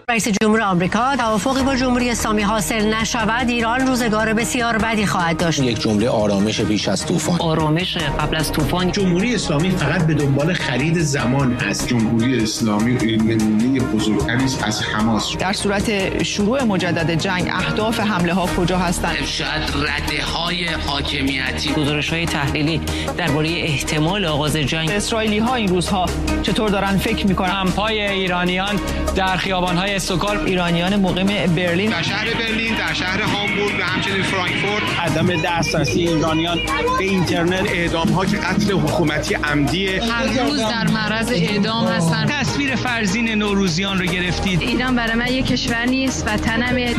رئیس جمهور آمریکا توافقی با جمهوری اسلامی حاصل نشود ایران روزگار بسیار بدی خواهد داشت. یک جمله آرامش بیش از طوفان. آرامش قبل از طوفان. جمهوری اسلامی فقط به دنبال خرید زمان است. جمهوری اسلامی نمونه بزرگتری است از حماس. در صورت شروع مجدد جنگ اهداف حمله ها کجا هستند؟ شاید رده‌های حاکمیتی. گزارش‌های تحلیلی درباره احتمال آغاز جنگ. اسرائیلی‌ها این روزها چطور دارن فکر می‌کنن؟ کمپ‌های ایرانیان در خیابان‌های استکهلم، ایرانیان مقیم برلین، در شهر برلین، در شهر هامبورگ و همچنین فرانکفورت، عدم دسترسی ایرانیان به اینترنت، اعدام‌ها که قتل حکومتی عمدیه، هر روز در معرض اعدام هستن. تصویر فرزین نوروزیان رو گرفتید. ایران برای من یک کشور نیست، وطنمه.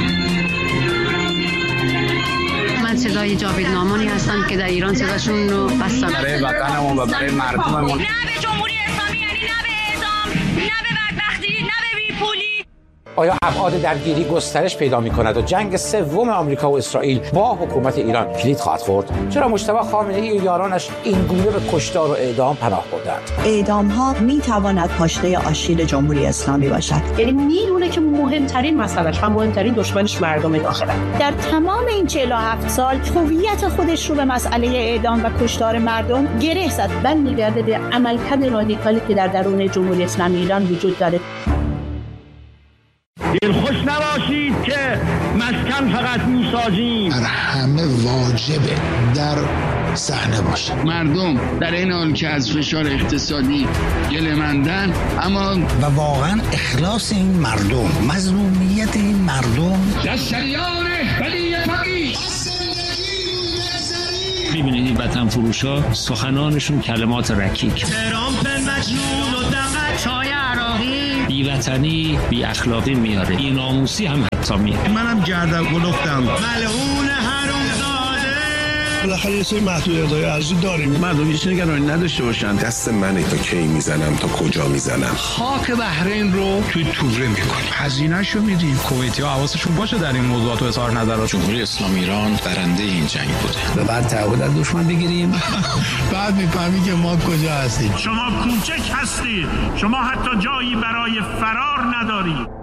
من صدای جاوید نامانی هستم که در ایران صداشون رو بستم. برای وطنمون و برای مردممون. نه به جمهوری اسلامی، یعنی نه به اعدام، نه به بدبختی، نه به بیپولی. آیا ابعاد درگیری گسترش پیدا می‌کند و جنگ سوم آمریکا و اسرائیل با حکومت ایران کلید خواهد خورد؟ چرا مجتبی خامنه‌ای و یارانش این گونه به کشتار و اعدام پناه بردند؟ اعدام‌ها می‌تواند پاشنه آشیل جمهوری اسلامی باشد. یعنی میدونه که مهمترین مسئلهش و مهمترین دشمنش مردم داخلند. در تمام این 47 سال هویت خودش رو به مسئله اعدام و کشتار مردم گره زد. می‌گرده به عملکرد رادیکالی که در درون جمهوری اسلامی ایران وجود داره. دلخوش نباشید که مسکن فقط میسازیم. بر همه واجبه در صحنه باشه. مردم در این حال که از فشار اقتصادی گله‌مندن، اما و واقعا اخلاص این مردم، مظلومیت این مردم در شریان ولی فقیه. می‌بینید این وطن فروشا سخنانشون کلمات رکیک. ترامپ مجنون و دغل چای عراقی بی وطنی بی اخلاقی میاره، بی ناموسی هم حتی میاره. منم گردن گلفتم ملعون حرومزاده. بالاخره یه سری محدودیت‌های ارزی داریم. مردم هیچ نگرانی نداشته باشن. دست منه تا کی میزنم تا کجا میزنم. خاک بحرین رو توی توبره میکنیم. هزینه‌شو میدیم. کویتی‌ها حواسشون باشه در این موضوعات و اظهار نظرات. جمهوری اسلامی ایران برنده این جنگ بوده. و بعد تعهد از دشمن بگیریم. بعد میفهمی که ما کجا هستیم. شما کوچک هستید. شما حتی جایی برای فرار ندارید.